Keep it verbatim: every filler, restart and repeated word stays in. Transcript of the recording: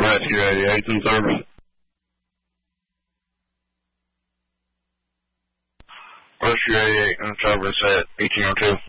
Rescue eighty-eight in service. Rescue eighty-eight in service at eighteen oh two.